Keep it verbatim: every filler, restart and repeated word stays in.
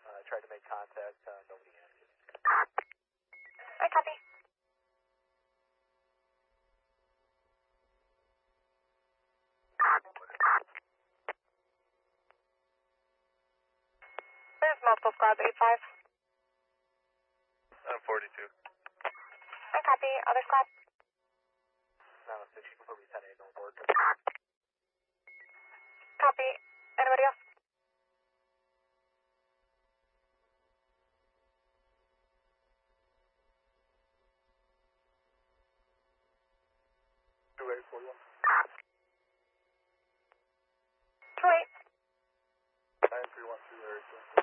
Uh, tried to make contact, uh, nobody answered. I copy. There's multiple squads, eight five. I'm forty-two. I copy. Other squad? nine one six, you can put me ten eight on board. Copy. Anybody else? two eight for you. two eight. nine three one two, Area two.